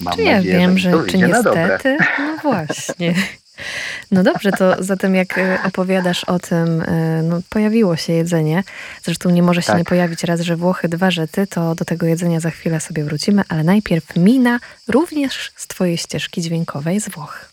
Mam Ja nadzieję, że wiem, mi to czy wyjdzie na dobre. niestety? No właśnie. No dobrze, to zatem jak opowiadasz o tym, no pojawiło się jedzenie. Zresztą nie może się nie Tak. pojawić raz, że Włochy, dwa, że ty, to do tego jedzenia za chwilę sobie wrócimy, ale najpierw mina również z twojej ścieżki dźwiękowej z Włoch.